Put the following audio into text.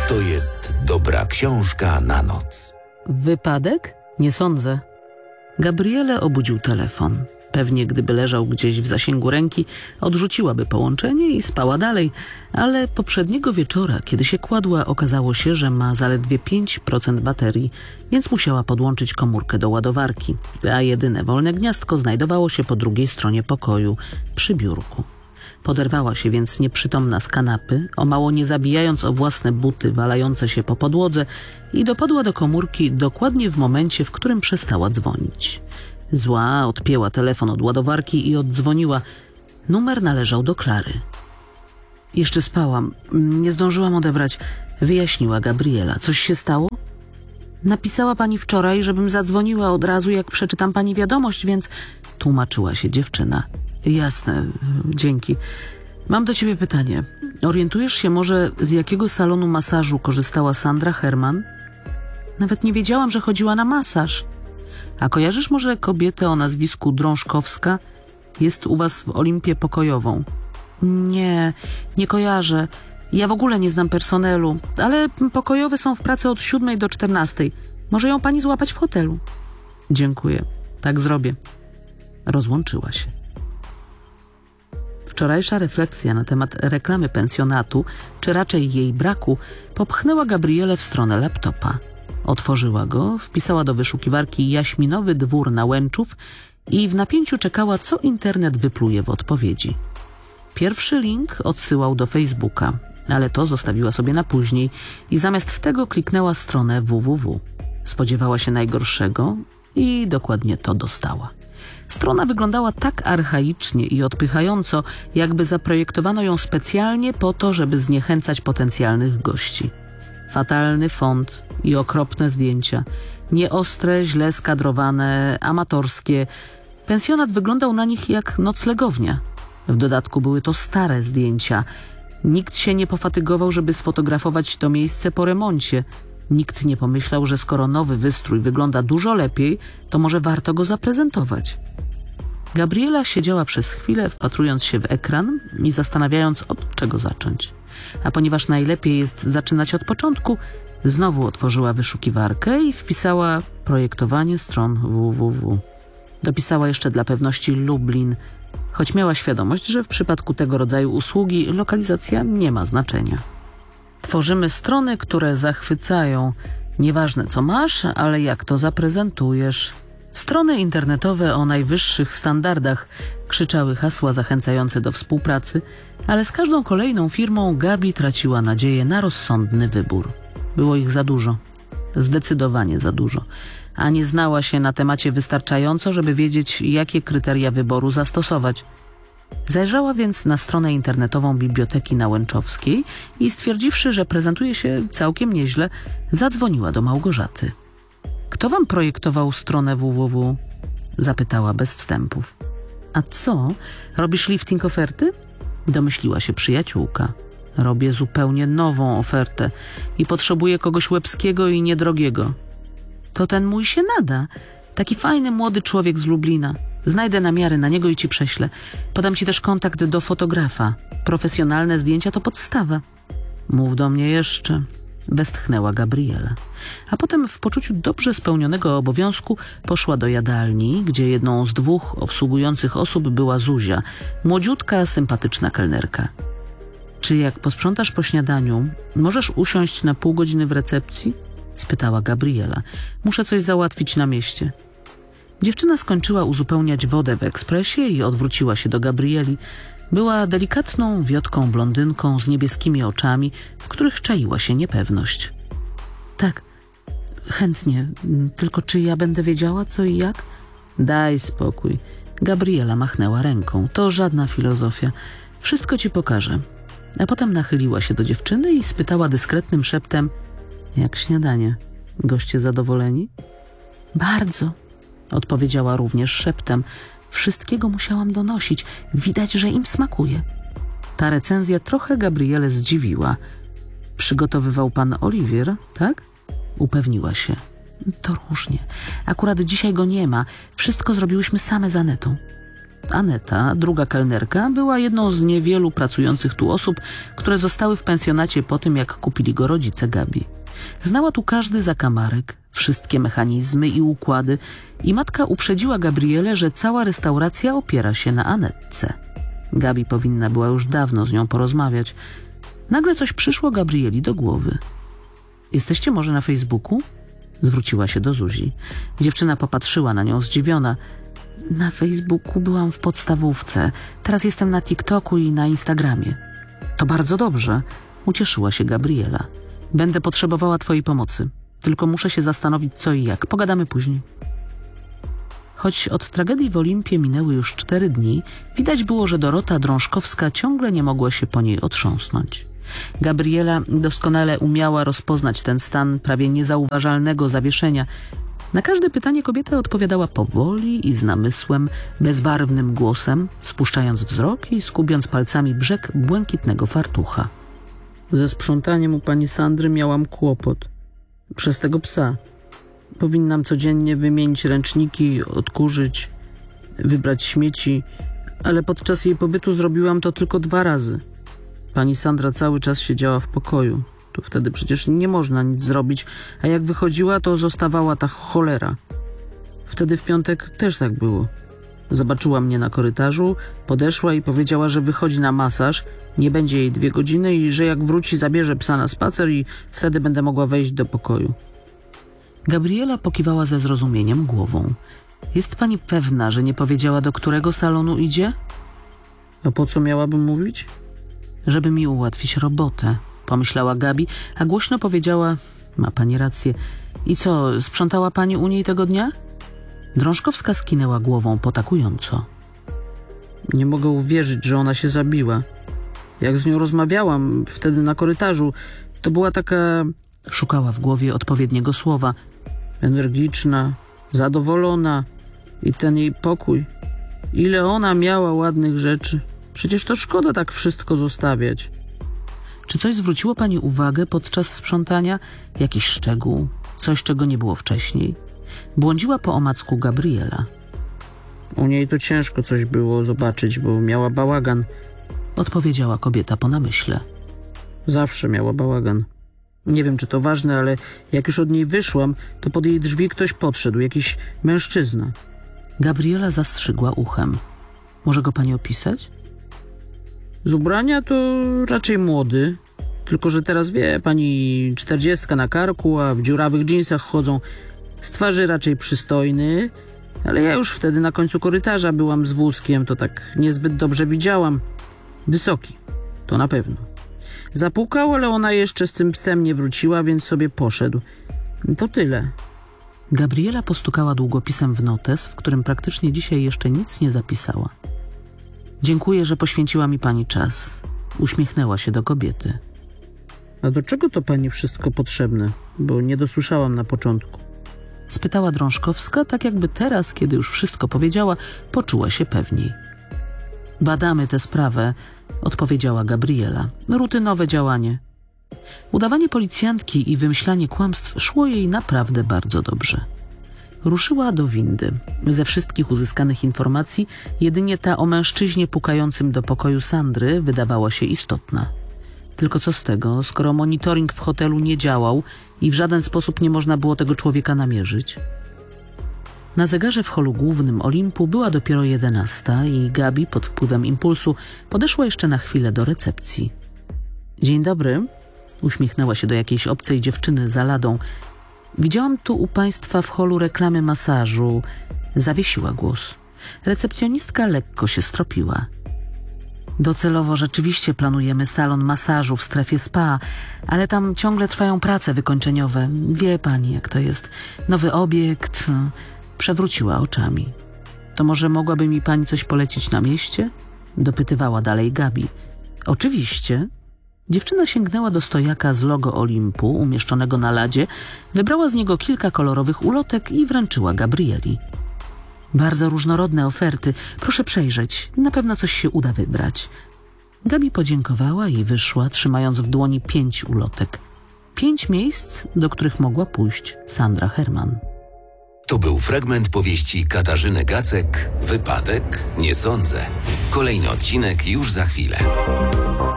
to jest dobra książka na noc. Wypadek? Nie sądzę. Gabrielę obudził telefon. Pewnie gdyby leżał gdzieś w zasięgu ręki, odrzuciłaby połączenie i spała dalej, ale poprzedniego wieczora, kiedy się kładła, okazało się, że ma zaledwie 5% baterii, więc musiała podłączyć komórkę do ładowarki, a jedyne wolne gniazdko znajdowało się po drugiej stronie pokoju, przy biurku. Poderwała się więc nieprzytomna z kanapy, o mało nie zabijając o własne buty walające się po podłodze, i dopadła do komórki dokładnie w momencie, w którym przestała dzwonić. Zła odpięła telefon od ładowarki i oddzwoniła. Numer należał do Klary. Jeszcze spałam, nie zdążyłam odebrać, wyjaśniła Gabriela. Coś się stało? Napisała pani wczoraj, żebym zadzwoniła od razu, jak przeczytam pani wiadomość, więc tłumaczyła się dziewczyna. Jasne, dzięki. Mam do ciebie pytanie. Orientujesz się może, z jakiego salonu masażu korzystała Sandra Herman? Nawet nie wiedziałam, że chodziła na masaż. A kojarzysz może kobietę o nazwisku Drążkowska? Jest u was w Olimpię pokojową. Nie kojarzę. Ja w ogóle nie znam personelu, ale pokojowe są w pracy od 7 do 14. Może ją pani złapać w hotelu? Dziękuję. Tak zrobię. Rozłączyła się. Wczorajsza refleksja na temat reklamy pensjonatu, czy raczej jej braku, popchnęła Gabrielę w stronę laptopa. Otworzyła go, wpisała do wyszukiwarki Jaśminowy Dwór na Łęczów i w napięciu czekała, co internet wypluje w odpowiedzi. Pierwszy link odsyłał do Facebooka, ale to zostawiła sobie na później i zamiast tego kliknęła stronę www. Spodziewała się najgorszego i dokładnie to dostała. Strona wyglądała tak archaicznie i odpychająco, jakby zaprojektowano ją specjalnie po to, żeby zniechęcać potencjalnych gości. Fatalny font i okropne zdjęcia. Nieostre, źle skadrowane, amatorskie. Pensjonat wyglądał na nich jak noclegownia. W dodatku były to stare zdjęcia. Nikt się nie pofatygował, żeby sfotografować to miejsce po remoncie. Nikt nie pomyślał, że skoro nowy wystrój wygląda dużo lepiej, to może warto go zaprezentować. Gabriela siedziała przez chwilę, wpatrując się w ekran i zastanawiając, od czego zacząć. A ponieważ najlepiej jest zaczynać od początku, znowu otworzyła wyszukiwarkę i wpisała projektowanie stron www. Dopisała jeszcze dla pewności Lublin, choć miała świadomość, że w przypadku tego rodzaju usługi lokalizacja nie ma znaczenia. Tworzymy strony, które zachwycają. Nieważne co masz, ale jak to zaprezentujesz. Strony internetowe o najwyższych standardach, krzyczały hasła zachęcające do współpracy, ale z każdą kolejną firmą Gabi traciła nadzieję na rozsądny wybór. Było ich za dużo. Zdecydowanie za dużo. A nie znała się na temacie wystarczająco, żeby wiedzieć, jakie kryteria wyboru zastosować. Zajrzała więc na stronę internetową Biblioteki na Łęczowskiej i stwierdziwszy, że prezentuje się całkiem nieźle, zadzwoniła do Małgorzaty. Kto wam projektował stronę www? Zapytała bez wstępów. A co? Robisz lifting oferty? Domyśliła się przyjaciółka. Robię zupełnie nową ofertę i potrzebuję kogoś łebskiego i niedrogiego. To ten mój się nada. Taki fajny młody człowiek z Lublina. Znajdę namiary na niego i ci prześlę. Podam ci też kontakt do fotografa. Profesjonalne zdjęcia to podstawa. Mów do mnie jeszcze. Westchnęła Gabriela. A potem w poczuciu dobrze spełnionego obowiązku poszła do jadalni, gdzie jedną z 2 obsługujących osób była Zuzia, młodziutka, sympatyczna kelnerka. Czy jak posprzątasz po śniadaniu, możesz usiąść na pół godziny w recepcji? Spytała Gabriela. Muszę coś załatwić na mieście. Dziewczyna skończyła uzupełniać wodę w ekspresie i odwróciła się do Gabrieli. Była delikatną, wiotką blondynką z niebieskimi oczami, w których czaiła się niepewność. Tak, chętnie. Tylko czy ja będę wiedziała, co i jak? Daj spokój. Gabriela machnęła ręką. To żadna filozofia. Wszystko ci pokażę. A potem nachyliła się do dziewczyny i spytała dyskretnym szeptem: jak śniadanie? Goście zadowoleni? Bardzo, odpowiedziała również szeptem. Wszystkiego musiałam donosić. Widać, że im smakuje. Ta recenzja trochę Gabrielę zdziwiła. Przygotowywał pan Oliwier, tak? Upewniła się. To różnie. Akurat dzisiaj go nie ma. Wszystko zrobiłyśmy same z Anetą. Aneta, druga kelnerka, była jedną z niewielu pracujących tu osób, które zostały w pensjonacie po tym, jak kupili go rodzice Gabi. Znała tu każdy zakamarek, wszystkie mechanizmy i układy i matka uprzedziła Gabrielę, że cała restauracja opiera się na Anetce. Gabi powinna była już dawno z nią porozmawiać. Nagle coś przyszło Gabrieli do głowy. Jesteście może na Facebooku? Zwróciła się do Zuzi. Dziewczyna popatrzyła na nią zdziwiona. Na Facebooku byłam w podstawówce. Teraz jestem na TikToku i na Instagramie. To bardzo dobrze. Ucieszyła się Gabriela. Będę potrzebowała twojej pomocy. Tylko muszę się zastanowić co i jak. Pogadamy później. Choć od tragedii w Olimpie minęły już 4 dni, widać było, że Dorota Drążkowska ciągle nie mogła się po niej otrząsnąć. Gabriela doskonale umiała rozpoznać ten stan prawie niezauważalnego zawieszenia. Na każde pytanie kobieta odpowiadała powoli i z namysłem, bezbarwnym głosem, spuszczając wzrok i skubiąc palcami brzeg błękitnego fartucha. Ze sprzątaniem u pani Sandry miałam kłopot. Przez tego psa. Powinnam codziennie wymienić ręczniki, odkurzyć, wybrać śmieci, ale podczas jej pobytu zrobiłam to tylko 2 razy. Pani Sandra cały czas siedziała w pokoju. Tu wtedy przecież nie można nic zrobić, a jak wychodziła, to zostawała ta cholera. Wtedy w piątek też tak było. Zobaczyła mnie na korytarzu, podeszła i powiedziała, że wychodzi na masaż, nie będzie jej 2 godziny i że jak wróci, zabierze psa na spacer i wtedy będę mogła wejść do pokoju. Gabriela pokiwała ze zrozumieniem głową. Jest pani pewna, że nie powiedziała, do którego salonu idzie? A po co miałabym mówić? Żeby mi ułatwić robotę, pomyślała Gabi, a głośno powiedziała, ma pani rację. I co, sprzątała pani u niej tego dnia? Drążkowska skinęła głową potakująco. Nie mogę uwierzyć, że ona się zabiła. Jak z nią rozmawiałam wtedy na korytarzu, to była taka... Szukała w głowie odpowiedniego słowa. Energiczna, zadowolona i ten jej pokój. Ile ona miała ładnych rzeczy. Przecież to szkoda tak wszystko zostawiać. Czy coś zwróciło pani uwagę podczas sprzątania? Jakiś szczegół? Coś, czego nie było wcześniej? Błądziła po omacku Gabriela. U niej to ciężko coś było zobaczyć, bo miała bałagan. Odpowiedziała kobieta po namyśle. Zawsze miała bałagan. Nie wiem, czy to ważne, ale jak już od niej wyszłam, to pod jej drzwi ktoś podszedł, jakiś mężczyzna. Gabriela zastrzygła uchem. Może go pani opisać? Z ubrania to raczej młody, tylko że teraz wie pani 40 na karku, a w dziurawych dżinsach chodzą. Z twarzy raczej przystojny, ale ja już wtedy na końcu korytarza byłam z wózkiem, to tak niezbyt dobrze widziałam. Wysoki, to na pewno. Zapukał, ale ona jeszcze z tym psem nie wróciła, więc sobie poszedł. To tyle. Gabriela postukała długopisem w notes, w którym praktycznie dzisiaj jeszcze nic nie zapisała. Dziękuję, że poświęciła mi pani czas. Uśmiechnęła się do kobiety. A do czego to pani wszystko potrzebne? Bo nie dosłyszałam na początku. Spytała Drążkowska, tak jakby teraz, kiedy już wszystko powiedziała, poczuła się pewniej. Badamy tę sprawę, odpowiedziała Gabriela. Rutynowe działanie. Udawanie policjantki i wymyślanie kłamstw szło jej naprawdę bardzo dobrze. Ruszyła do windy. Ze wszystkich uzyskanych informacji jedynie ta o mężczyźnie pukającym do pokoju Sandry wydawała się istotna. Tylko co z tego, skoro monitoring w hotelu nie działał i w żaden sposób nie można było tego człowieka namierzyć? Na zegarze w holu głównym Olimpu była dopiero 11 i Gabi pod wpływem impulsu podeszła jeszcze na chwilę do recepcji. Dzień dobry, uśmiechnęła się do jakiejś obcej dziewczyny za ladą. Widziałam tu u państwa w holu reklamy masażu. Zawiesiła głos. Recepcjonistka lekko się stropiła. Docelowo rzeczywiście planujemy salon masażu w strefie spa, ale tam ciągle trwają prace wykończeniowe. Wie pani, jak to jest. Nowy obiekt. Przewróciła oczami. To może mogłaby mi pani coś polecić na mieście? Dopytywała dalej Gabi. Oczywiście. Dziewczyna sięgnęła do stojaka z logo Olimpu umieszczonego na ladzie, wybrała z niego kilka kolorowych ulotek i wręczyła Gabrieli. Bardzo różnorodne oferty. Proszę przejrzeć. Na pewno coś się uda wybrać. Gabi podziękowała i wyszła, trzymając w dłoni 5 ulotek. 5 miejsc, do których mogła pójść Sandra Herman. To był fragment powieści Katarzyny Gacek, Wypadek? Nie sądzę. Kolejny odcinek już za chwilę.